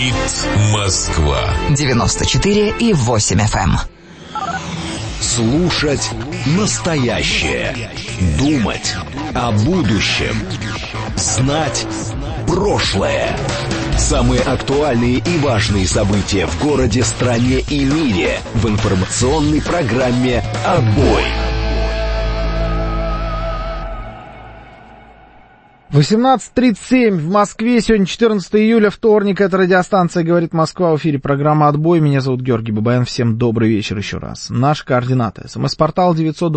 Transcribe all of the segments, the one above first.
Говорит Москва. 94,8 FM. Слушать настоящее. Думать о будущем. Знать прошлое. Самые актуальные и важные события в городе, стране и мире в информационной программе «Отбой». 18:37 в Москве. Сегодня 14 июля, вторник. Это радиостанция «Говорит Москва». В эфире программа «Отбой». Меня зовут Георгий Бабаян. Всем добрый вечер еще раз. Наши координаты. СМС-портал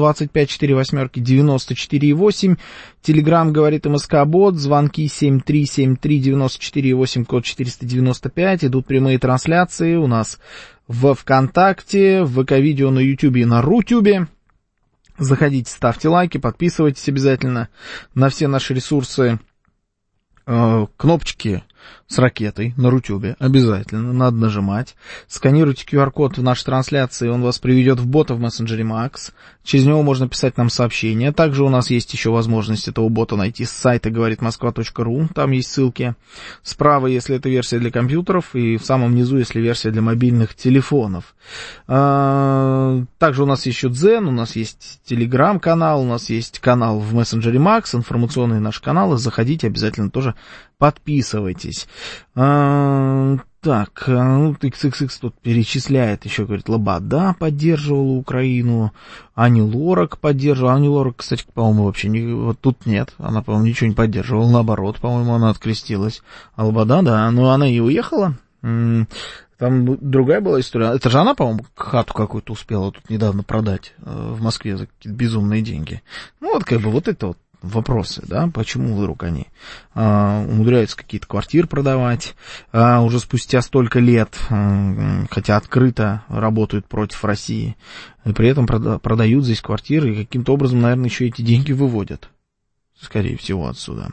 925-48-94-8. Телеграм «Говорит МСК-бот». Звонки 7373-94-8, код 495. Идут прямые трансляции у нас в ВКонтакте, в ВК-видео на Ютубе и на Рутюбе. Заходите, ставьте лайки, подписывайтесь обязательно на все наши ресурсы. Кнопочки с ракетой на Рутюбе обязательно, надо нажимать. Сканируйте QR-код в нашей трансляции, он вас приведет в бота в мессенджере Max. Через него можно писать нам сообщения. Также у нас есть еще возможность этого бота найти с сайта говоритmoсква.ру, там есть ссылки. Справа, если это версия для компьютеров, и в самом низу, если версия для мобильных телефонов. Также у нас еще Дзен, у нас есть Телеграм-канал, у нас есть канал в мессенджере Max, информационные наши каналы. Заходите, обязательно тоже подписывайтесь. Так, XXX тут перечисляет еще, говорит, Лобода поддерживала Украину, Ани Лорак поддерживала. Ани Лорак, кстати, по-моему, вообще не, вот тут нет, она, по-моему, ничего не поддерживала, наоборот, по-моему, она открестилась. А Лобода, да, но она и уехала. Там другая была история. Это же она, по-моему, хату какую-то успела тут недавно продать в Москве за какие-то безумные деньги. Ну, вот как бы вот это вот вопросы, да, почему вдруг они умудряются какие-то квартиры продавать уже спустя столько лет, хотя открыто работают против России, и при этом продают здесь квартиры и каким-то образом, наверное, еще эти деньги выводят, скорее всего, отсюда.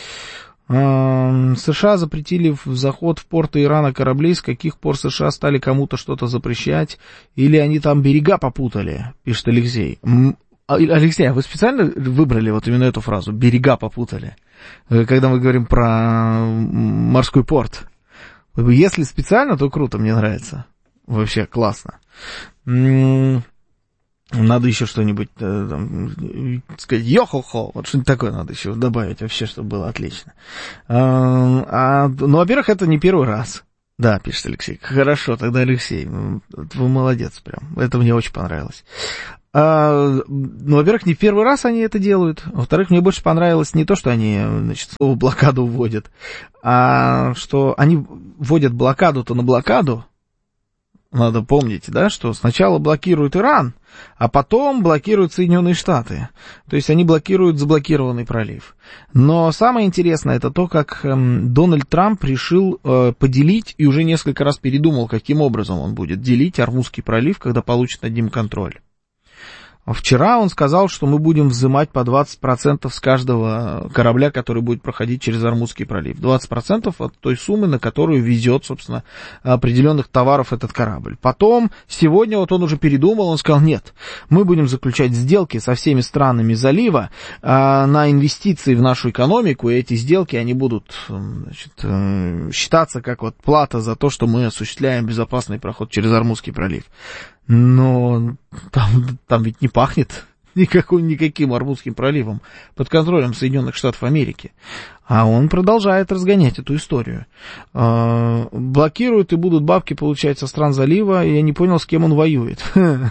США запретили заход в порты Ирана кораблей. С каких пор США стали кому-то что-то запрещать? Или они там берега попутали, пишет Алексей. Алексей, а вы специально выбрали вот именно эту фразу «берега попутали», когда мы говорим про морской порт? Если специально, то круто, мне нравится. Вообще классно. Надо еще что-нибудь сказать «йо-хо-хо», вот что-нибудь такое надо еще добавить вообще, чтобы было отлично. Ну, во-первых, это не первый раз. Да, пишет Алексей. Хорошо, тогда, Алексей, вы молодец прям. Это мне очень понравилось. Ну, во-первых, не в первый раз они это делают. Во-вторых, мне больше понравилось не то, что они, значит, слово блокаду вводят, а что они вводят блокаду-то на блокаду. Надо помнить, да, что сначала блокируют Иран, а потом блокируют Соединенные Штаты. То есть они блокируют заблокированный пролив. Но самое интересное это то, как Дональд Трамп решил поделить и уже несколько раз передумал, каким образом он будет делить Ормузский пролив, когда получит над ним контроль. Вчера он сказал, что мы будем взимать по 20% с каждого корабля, который будет проходить через Ормузский пролив. 20% от той суммы, на которую везет, собственно, определенных товаров этот корабль. Потом, сегодня вот он уже передумал, он сказал, нет, мы будем заключать сделки со всеми странами залива на инвестиции в нашу экономику, и эти сделки, они будут, значит, считаться как вот плата за то, что мы осуществляем безопасный проход через Ормузский пролив. Но там ведь не пахнет никаким Ормузским проливом под контролем Соединенных Штатов Америки. А он продолжает разгонять эту историю. Блокируют и будут бабки получать со стран залива, и я не понял, с кем он воюет.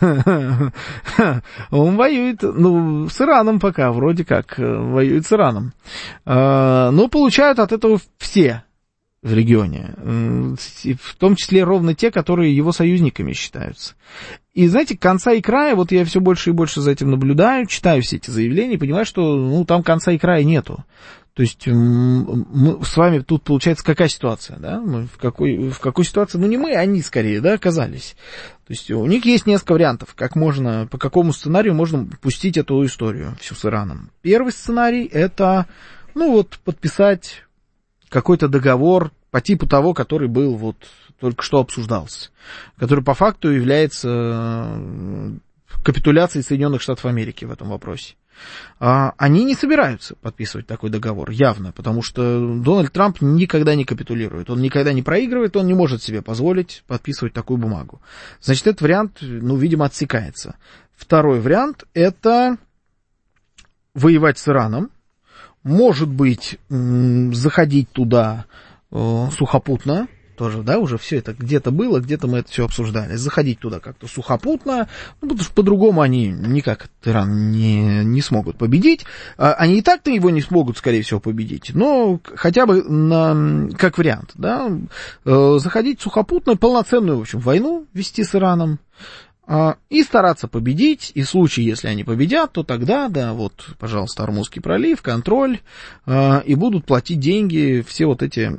Он воюет, ну, с Ираном пока, вроде как, воюет с Ираном. Но получают от этого все в регионе, в том числе ровно те, которые его союзниками считаются. И, знаете, конца и края, вот я все больше и больше за этим наблюдаю, читаю все эти заявления, понимаю, что, ну, там конца и края нету. То есть мы с вами тут, получается, какая ситуация, да? Мы в какой ситуации, ну, не мы, они скорее, да, оказались. То есть у них есть несколько вариантов, как можно, по какому сценарию можно пустить эту историю всю с Ираном. Первый сценарий — это, ну, вот, подписать какой-то договор по типу того, который был вот только что обсуждался, который по факту является капитуляцией Соединенных Штатов Америки в этом вопросе. они не собираются подписывать такой договор, явно, потому что Дональд Трамп никогда не капитулирует, он никогда не проигрывает, он не может себе позволить подписывать такую бумагу. Значит, этот вариант, видимо, отсекается. Второй вариант — это воевать с Ираном, может быть, заходить туда сухопутно, тоже, да, уже все это где-то было, где-то мы это все обсуждали. Заходить туда как-то сухопутно, потому что по-другому они никак Иран не смогут победить. Они и так-то его не смогут, скорее всего, победить, но хотя бы как вариант, да, заходить сухопутно, полноценную, в общем, войну вести с Ираном и стараться победить. И в случае, если они победят, то тогда, да, вот, пожалуйста, Ормузский пролив, контроль, и будут платить деньги все вот эти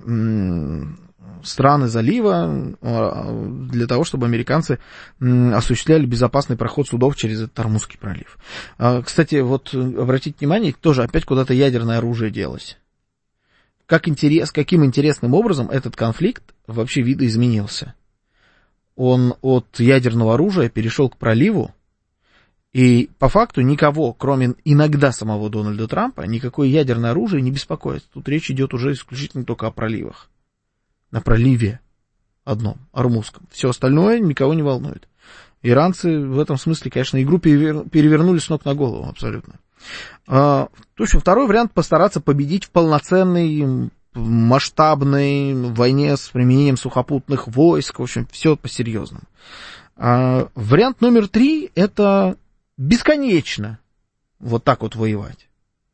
страны залива для того, чтобы американцы осуществляли безопасный проход судов через этот Ормузский пролив. Кстати, вот обратите внимание, тоже опять куда-то ядерное оружие делось. Каким интересным образом этот конфликт вообще видоизменился. Он от ядерного оружия перешел к проливу, и по факту никого, кроме иногда самого Дональда Трампа, никакое ядерное оружие не беспокоит. Тут речь идет уже исключительно только о проливах. На проливе одном, Ормузском. Все остальное никого не волнует. Иранцы в этом смысле, конечно, игру перевернули с ног на голову абсолютно. В общем, второй вариант — постараться победить в полноценной, масштабной войне с применением сухопутных войск. В общем, все по-серьезному. Вариант номер 3 — это бесконечно вот так вот воевать.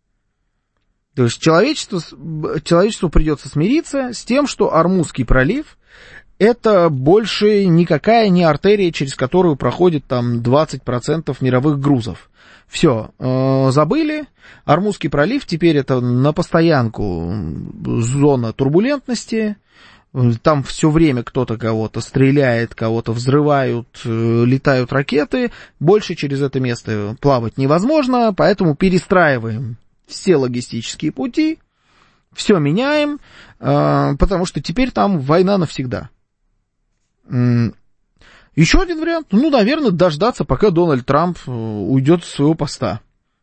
То есть человечеству придется смириться с тем, что Ормузский пролив — это больше никакая не артерия, через которую проходит там 20% мировых грузов. Все, забыли. Ормузский пролив теперь это на постоянку зона турбулентности. Там все время кто-то кого-то стреляет, кого-то взрывают, летают ракеты. Больше через это место плавать невозможно, поэтому перестраиваем все логистические пути, все меняем, потому что теперь там война навсегда. Еще один вариант, наверное, дождаться, пока Дональд Трамп уйдет с своего поста.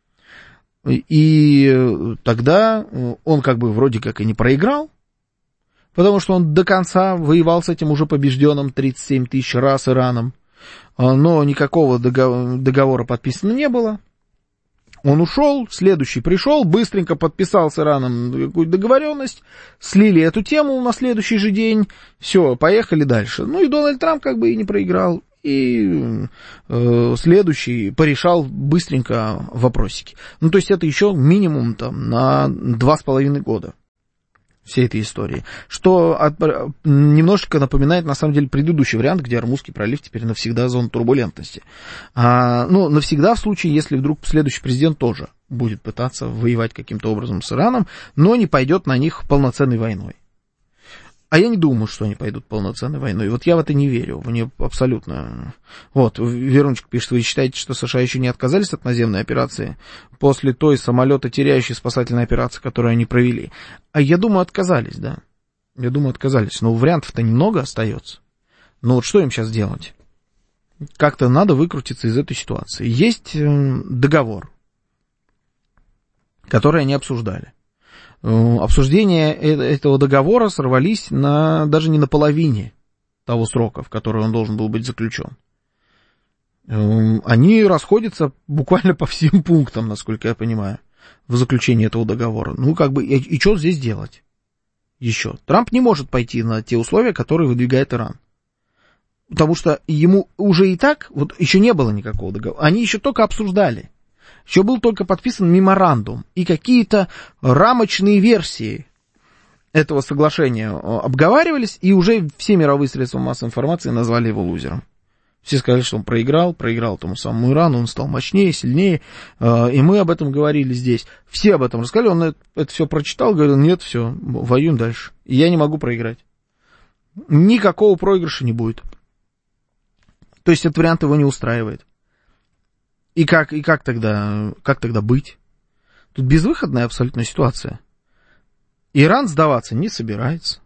И тогда он как бы вроде как и не проиграл, потому что он до конца воевал с этим уже побежденным 37 тысяч раз Ираном, но никакого договора подписано не было. Он ушел, следующий пришел, быстренько подписал с Ираном какую-то договоренность, слили эту тему на следующий же день, все, поехали дальше. И Дональд Трамп как бы и не проиграл, и следующий порешал быстренько вопросики. То есть это еще минимум там на 2,5 года всей этой истории, что немножечко напоминает, на самом деле, предыдущий вариант, где Ормузский пролив теперь навсегда зона турбулентности. Навсегда в случае, если вдруг следующий президент тоже будет пытаться воевать каким-то образом с Ираном, но не пойдет на них полноценной войной. А я не думаю, что они пойдут полноценной войной. Вот я в это не верю, мне абсолютно. Вот, Верунчик пишет, вы считаете, что США еще не отказались от наземной операции после той самолетотеряющей спасательной операции, которую они провели? А я думаю, отказались, да. Я думаю, отказались. Но вариантов-то немного остается. Но вот что им сейчас делать? Как-то надо выкрутиться из этой ситуации. Есть договор, который они обсуждали. Обсуждения этого договора сорвались даже не на половине того срока, в который он должен был быть заключен. Они расходятся буквально по всем пунктам, насколько я понимаю, в заключении этого договора. И что здесь делать? Еще. Трамп не может пойти на те условия, которые выдвигает Иран. Потому что ему уже и так, вот еще не было никакого договора. Они еще только обсуждали. Еще был только подписан меморандум, и какие-то рамочные версии этого соглашения обговаривались, и уже все мировые средства массовой информации назвали его лузером. Все сказали, что он проиграл тому самому Ирану, он стал мощнее, сильнее, и мы об этом говорили здесь. Все об этом рассказали, он это все прочитал, говорил, нет, все, воюем дальше, и я не могу проиграть. Никакого проигрыша не будет. То есть этот вариант его не устраивает. И как тогда быть? Тут безвыходная абсолютная ситуация. Иран сдаваться не собирается.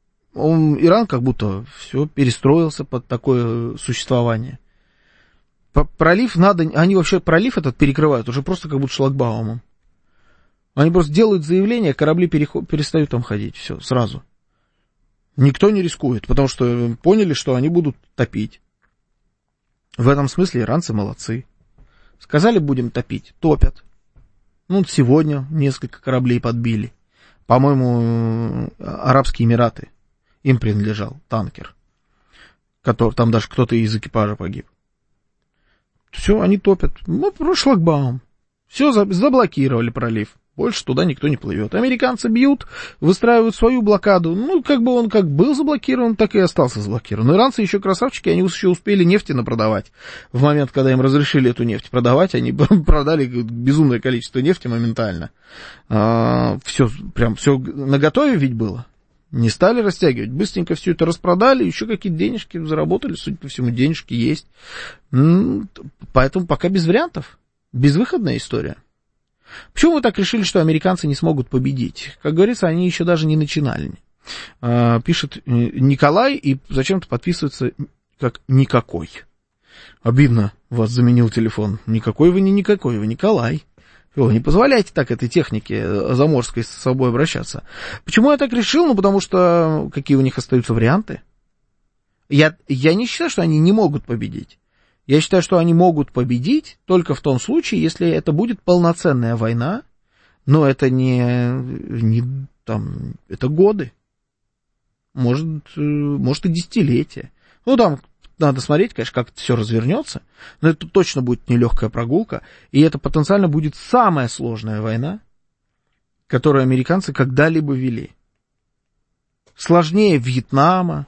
Иран как будто все перестроился под такое существование. Пролив надо... Они вообще пролив этот перекрывают уже просто как будто шлагбаумом. Они просто делают заявление, корабли перестают там ходить. Все, сразу. Никто не рискует, потому что поняли, что они будут топить. В этом смысле иранцы молодцы. Сказали, будем топить. Топят. Ну, сегодня несколько кораблей подбили. По-моему, Арабские Эмираты. Им принадлежал танкер. Там даже кто-то из экипажа погиб. Все, они топят. Ну, шлагбаум. Все, заблокировали пролив. Больше туда никто не плывет. Американцы бьют, выстраивают свою блокаду. Ну, как бы он как был заблокирован, так и остался заблокирован. Но иранцы еще красавчики, они еще успели нефти напродавать. В момент, когда им разрешили эту нефть продавать, они продали безумное количество нефти моментально. Все наготове ведь было. Не стали растягивать. Быстренько все это распродали, еще какие-то денежки заработали, судя по всему, денежки есть. Поэтому пока без вариантов. Безвыходная история. Почему мы так решили, что американцы не смогут победить? Как говорится, они еще даже не начинали. Пишет Николай и зачем-то подписывается как «никакой». Обидно, вас заменил телефон. Никакой вы не никакой, вы Николай. Не позволяйте так этой технике заморской с собой обращаться. Почему я так решил? Ну, потому что какие у них остаются варианты? Я не считаю, что они не могут победить. Я считаю, что они могут победить только в том случае, если это будет полноценная война, но это это годы, может и десятилетия. Ну, там надо смотреть, конечно, как это все развернется, но это точно будет нелегкая прогулка, и это потенциально будет самая сложная война, которую американцы когда-либо вели. Сложнее Вьетнама,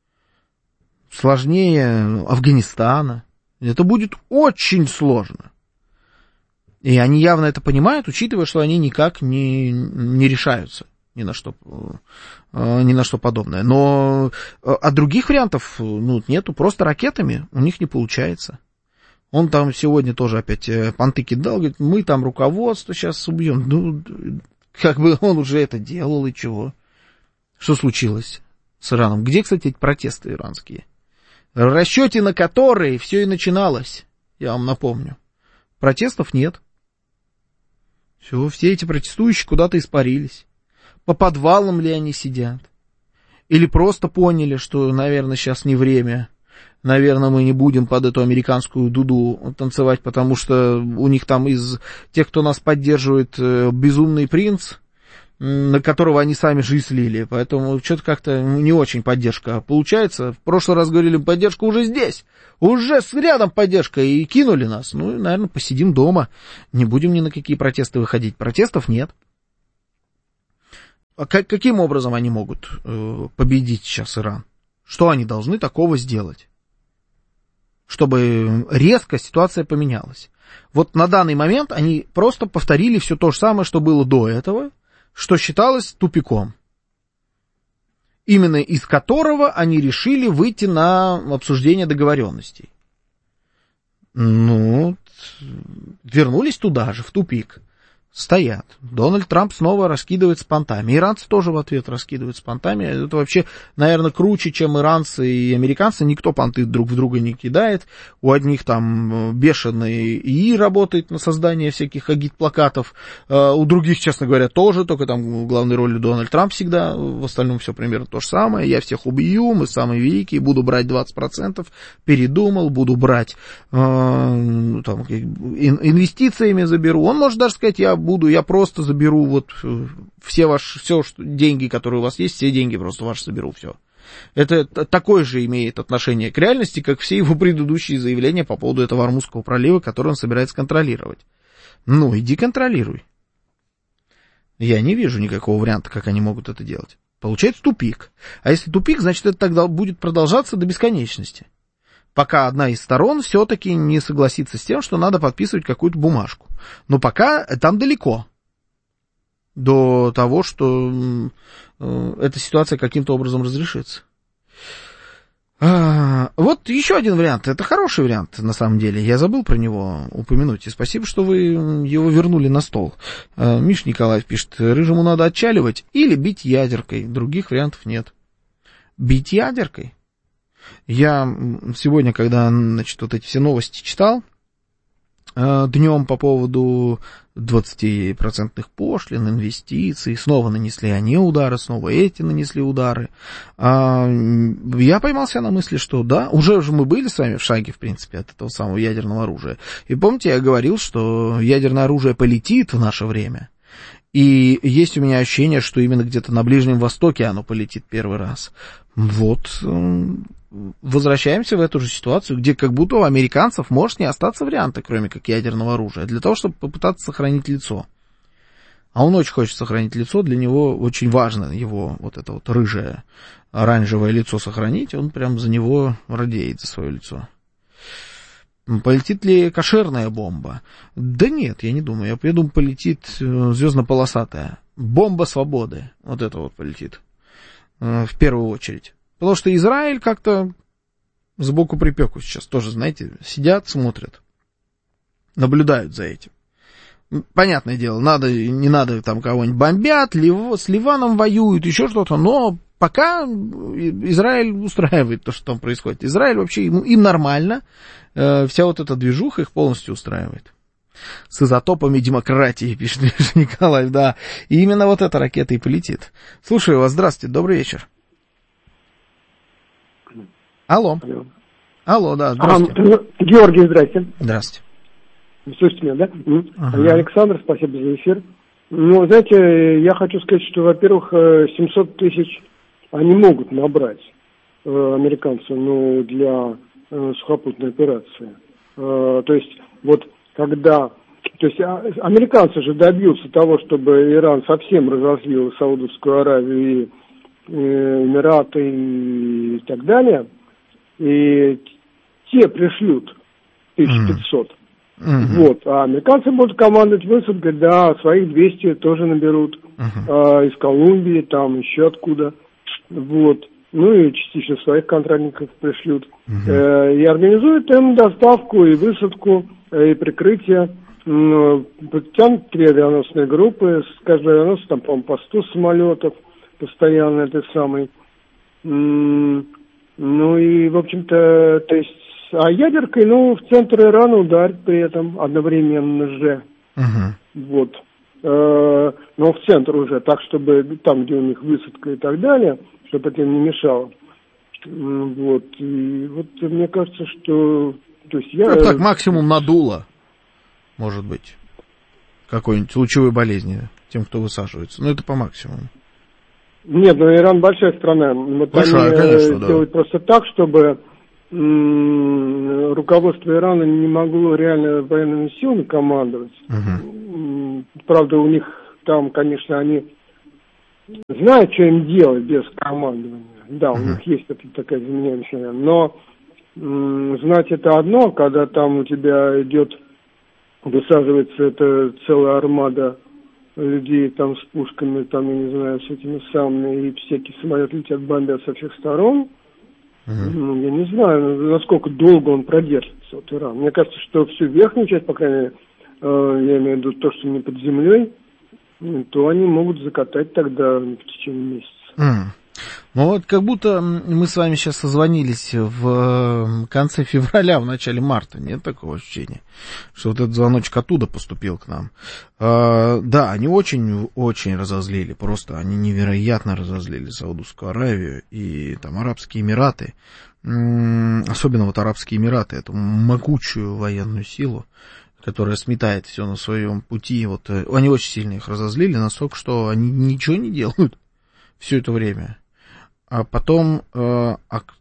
сложнее Афганистана. Это будет очень сложно. И они явно это понимают, учитывая, что они никак не решаются ни на что подобное. Но от других вариантов нету. Просто ракетами у них не получается. Он там сегодня тоже опять понты кидал, говорит, мы там руководство сейчас убьем. Ну, как бы он уже это делал, и чего? Что случилось с Ираном? Где, кстати, эти протесты иранские? В расчете на которые все и начиналось, я вам напомню. Протестов нет. Все эти протестующие куда-то испарились. По подвалам ли они сидят? Или просто поняли, что, наверное, сейчас не время. Наверное, мы не будем под эту американскую дуду танцевать, потому что у них там из тех, кто нас поддерживает, безумный принц, на которого они сами же и слили. Поэтому что-то как-то не очень поддержка получается. В прошлый раз говорили, поддержка уже здесь. Уже рядом поддержка. И кинули нас. Ну, наверное, посидим дома. Не будем ни на какие протесты выходить. Протестов нет. А каким образом они могут победить сейчас Иран? Что они должны такого сделать, чтобы резко ситуация поменялась? Вот на данный момент они просто повторили все то же самое, что было до этого, что считалось тупиком, именно из которого они решили выйти на обсуждение договоренностей. Ну, вернулись туда же, в тупик. Стоят. Дональд Трамп снова раскидывает с понтами. Иранцы тоже в ответ раскидывают с понтами. Это вообще, наверное, круче, чем иранцы и американцы. Никто понты друг в друга не кидает. У одних там бешеный ИИ работает на создание всяких агитплакатов. У других, честно говоря, тоже. Только там главной ролью Дональд Трамп всегда. В остальном все примерно то же самое. Я всех убью, мы самые великие. Буду брать 20%. Передумал. Буду брать инвестициями заберу. Он может даже сказать, я просто заберу вот все деньги, которые у вас есть, все деньги просто ваши заберу, все. Это такое же имеет отношение к реальности, как все его предыдущие заявления по поводу этого Ормузского пролива, который он собирается контролировать. Ну, иди контролируй. Я не вижу никакого варианта, как они могут это делать. Получается тупик. А если тупик, значит, это тогда будет продолжаться до бесконечности. Пока одна из сторон все-таки не согласится с тем, что надо подписывать какую-то бумажку. Но пока там далеко до того, что эта ситуация каким-то образом разрешится. Вот еще один вариант. Это хороший вариант, на самом деле. Я забыл про него упомянуть. И спасибо, что вы его вернули на стол. Миш Николаев пишет, Рыжему надо отчаливать или бить ядеркой. Других вариантов нет. Бить ядеркой? Я сегодня, когда, значит, вот эти все новости читал, днем по поводу 20% пошлин, инвестиций, снова нанесли они удары, снова эти нанесли удары. Я поймался на мысли, что да, уже мы были с вами в шаге, в принципе, от этого самого ядерного оружия. И помните, я говорил, что ядерное оружие полетит в наше время. И есть у меня ощущение, что именно где-то на Ближнем Востоке оно полетит первый раз. Вот, возвращаемся в эту же ситуацию, где как будто у американцев может не остаться варианта, кроме как ядерного оружия, для того, чтобы попытаться сохранить лицо. А он очень хочет сохранить лицо, для него очень важно его вот это вот рыжее, оранжевое лицо сохранить, он прям за него радеет, за свое лицо. Полетит ли кошерная бомба? Да нет, я не думаю. Я думаю, полетит звездно-полосатая. Бомба свободы. Вот это вот полетит. В первую очередь. Потому что Израиль как-то сбоку припеку сейчас тоже, знаете, сидят, смотрят. Наблюдают за этим. Понятное дело, не надо там кого-нибудь бомбят, с Ливаном воюют, еще что-то, но пока Израиль устраивает то, что там происходит. Израиль вообще, им нормально. Вся вот эта движуха их полностью устраивает. С изотопами демократии, пишет Николай, да. И именно вот эта ракета и полетит. Слушаю вас, здравствуйте, добрый вечер. Алло. Алло, да, здравствуйте. Георгий, здрасте. Здравствуйте. Слышите меня, да? Ага. Я Александр, спасибо за эфир. Ну, знаете, я хочу сказать, что, во-первых, 700 тысяч они могут набрать, американцы, ну, для сухопутной операции. То есть, вот, когда... То есть, американцы же добьются того, чтобы Иран совсем разозлил Саудовскую Аравию и Эмираты и так далее, и те пришлют 1500. Вот, а американцы будут командовать высадкой, да, своих 200 тоже наберут, из Колумбии, там, еще откуда, вот. Ну и частично своих контрактников пришлют. И организуют им доставку и высадку, и прикрытие. Подтянут 3 авианосные группы, с каждой авианосцем там, по-моему, по 100 самолетов постоянно этой самой. Ну и, в общем-то, то есть, а ядеркой, ну, в центр Ирана ударит при этом одновременно же. Вот. Но в центр уже, так, чтобы там, где у них высадка и так далее, чтобы это им не мешало. Вот. И вот мне кажется, что... То есть я... так максимум надуло, может быть, какой-нибудь лучевой болезни тем, кто высаживается. Ну, это по максимуму. Нет, ну Иран большая страна. Вот большая, они конечно, делают да. просто так, чтобы руководство Ирана не могло реально военными силами командовать. Правда, у них там, конечно, они знают, что им делать без командования. Да, у них есть такая заменяемая. Но знать это одно, когда там у тебя идет, высаживается это целая армада людей там с пушками, там, я не знаю, с этими самыми, и всякие самолеты летят, бомбят со всех сторон. Ну, я не знаю, насколько долго он продержится, вот Иран. Мне кажется, что всю верхнюю часть, по крайней мере, я имею в виду то, что не под землей, то они могут закатать тогда в течение месяца. Ну вот как будто мы с вами сейчас созвонились в конце февраля, в начале марта. Нет такого ощущения, что вот этот звоночек оттуда поступил к нам. Да, они очень разозлили, просто они невероятно разозлили Саудовскую Аравию и там Арабские Эмираты. Особенно вот Арабские Эмираты, эту могучую военную силу, которая сметает все на своем пути. Вот они очень сильно их разозлили, настолько, что они ничего не делают все это время. А потом, вот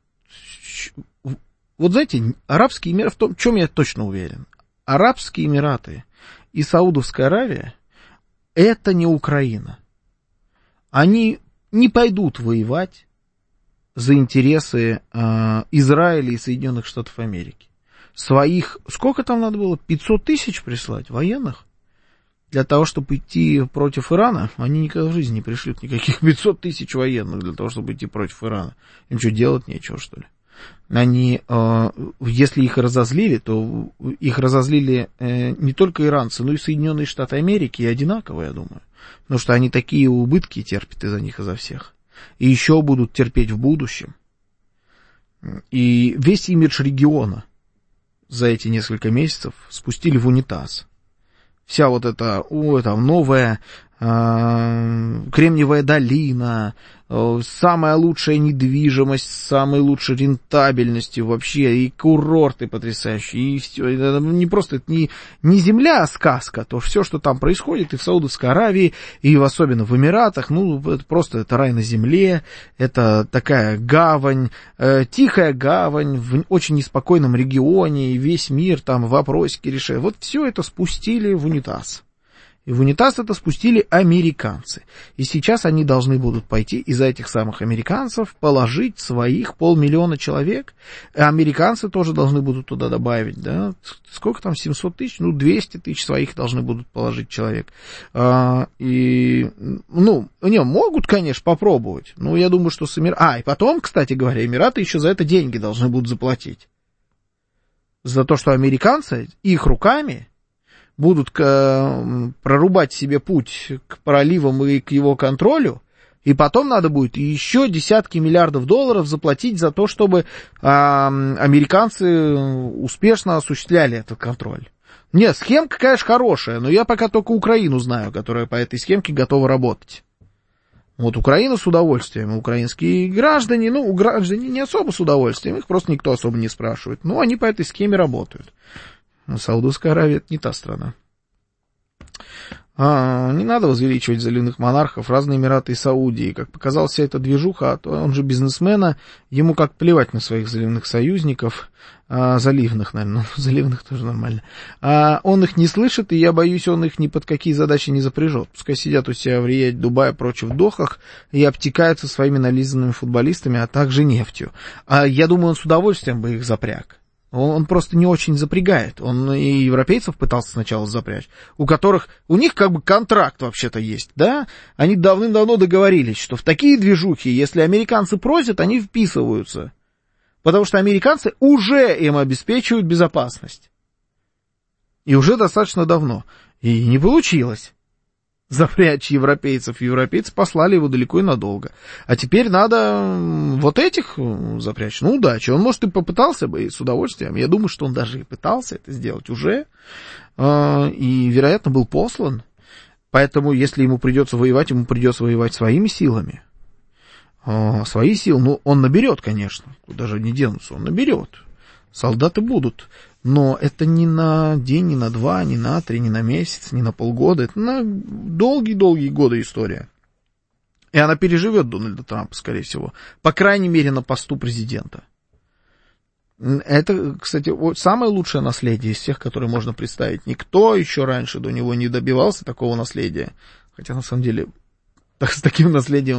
знаете, Арабские Эмираты, в том, в чем я точно уверен, Арабские Эмираты и Саудовская Аравия — это не Украина. Они не пойдут воевать за интересы Израиля и Соединенных Штатов Америки. Своих, сколько там надо было, 500 тысяч прислать военных? Для того, чтобы идти против Ирана, они никогда в жизни не пришлют никаких 500 тысяч военных для того, чтобы идти против Ирана. Им что, делать нечего, что ли? Они, если их разозлили, то их разозлили не только иранцы, но и Соединенные Штаты Америки, и одинаково, я думаю. Потому что они такие убытки терпят из-за них, изо всех. И еще будут терпеть в будущем. И весь имидж региона за эти несколько месяцев спустили в унитаз. Вся вот эта, там новая Кремниевая долина, самая лучшая недвижимость, самой лучшей рентабельностью вообще, и курорты потрясающие, и все. Это не просто, это не земля, а сказка. То все, что там происходит и в Саудовской Аравии, и особенно в Эмиратах, это просто это рай на земле, это такая гавань, тихая гавань в очень неспокойном регионе, и весь мир там вопросики решает. Вот все это спустили в унитаз. И в унитаз это спустили американцы. И сейчас они должны будут пойти из-за этих самых американцев положить своих 500 000 человек. И американцы тоже должны будут туда добавить, да? Сколько там, 700 тысяч? 200 тысяч своих должны будут положить человек. Могут, конечно, попробовать. Но я думаю, что и потом, кстати говоря, Эмираты еще за это деньги должны будут заплатить. За то, что американцы их руками будут прорубать себе путь к проливам и к его контролю, и потом надо будет еще десятки миллиардов долларов заплатить за то, чтобы американцы успешно осуществляли этот контроль. Нет, схемка, конечно, хорошая, но я пока только Украину знаю, которая по этой схемке готова работать. Вот Украина с удовольствием, украинские граждане, граждане не особо с удовольствием, их просто никто особо не спрашивает, но они по этой схеме работают. Саудовская Аравия — это не та страна. Не надо возвеличивать заливных монархов, разные Эмираты и Саудии. Как показалась вся эта движуха, он же бизнесмена, ему как плевать на своих заливных союзников, заливных, наверное, заливных тоже нормально. Он их не слышит, и я боюсь, он их ни под какие задачи не запряжет. Пускай сидят у себя в Рияде, Дубае, прочих Дохах и обтекаются своими нализанными футболистами, а также нефтью. Я думаю, он с удовольствием бы их запряг. Он просто не очень запрягает. Он и европейцев пытался сначала запрячь, у них как бы контракт вообще-то есть, да? Они давным-давно договорились, что в такие движухи, если американцы просят, они вписываются. Потому что американцы уже им обеспечивают безопасность. И уже достаточно давно. И не получилось запрячь европейцев. Европейцы послали его далеко и надолго. А теперь надо вот этих запрячь. Удачи. Он, может, и попытался бы, и с удовольствием. Я думаю, что он даже и пытался это сделать уже. И, вероятно, был послан. Поэтому, если ему придется воевать своими силами. Свои силы, он наберет, конечно. Куда же не денутся, он наберет. Солдаты будут. Но это не на день, не на два, не на 3, не на месяц, не на полгода. Это на долгие-долгие годы история. И она переживет Дональда Трампа, скорее всего. По крайней мере, на посту президента. Это, кстати, самое лучшее наследие из всех, которые можно представить. Никто еще раньше до него не добивался такого наследия. Хотя, на самом деле, с таким наследием